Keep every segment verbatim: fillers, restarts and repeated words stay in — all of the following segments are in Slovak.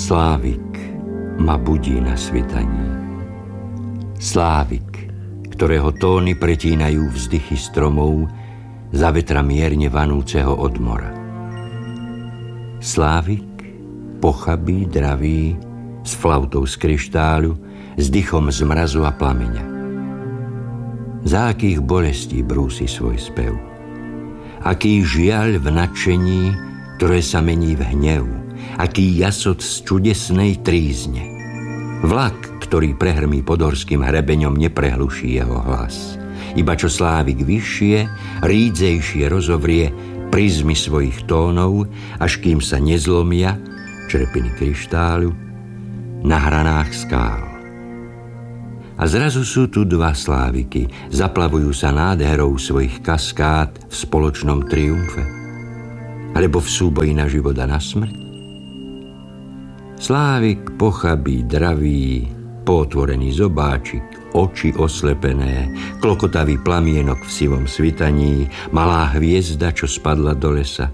Slávik ma budí na svitaní. Slávik, ktorého tóny pretínajú vzdychy stromov za vetra mierne vanúceho od mora. Slávik, pochabý, dravý, s flautou z kryštáľu, s dychom z mrazu a plameňa. Za akých bolestí brúsi svoj spev. Aký žiaľ v nadšení, ktoré sa mení v hnev. Aký jasot z čudesnej trízne. Vlak, ktorý prehrmí podhorským hrebeňom, neprehluší jeho hlas. Iba čo Slávik vyššie, rídzejšie rozovrie prizmy svojich tónov, až kým sa nezlomia črepiny kryštáľu na hranách skál. A zrazu sú tu dva Sláviky, zaplavujú sa nádherou svojich kaskád v spoločnom triumfe, alebo v súboji na život a na smrť. Slávik pochabý, dravý, pootvorený zobáčik, oči oslepené, klokotavý plamienok v sivom svitaní, malá hviezda, čo spadla do lesa.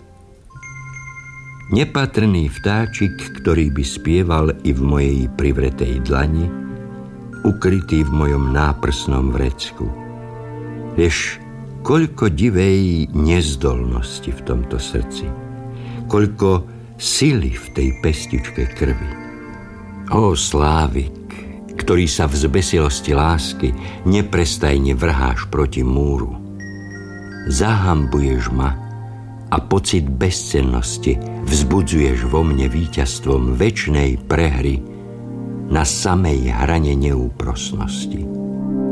Nepatrný vtáčik, ktorý by spieval i v mojej privretej dlani, ukrytý v mojom náprsnom vrecku. Vieš, koľko divej nezdolnosti v tomto srdci, koľko sily v tej pestičke krvi. Ó, Slávik, ktorý sa v zbesilosti lásky neprestajne vrháš proti múru. Zahambuješ ma a pocit bezcennosti vzbudzuješ vo mne víťazstvom večnej prehry na samej hrane neúprosnosti.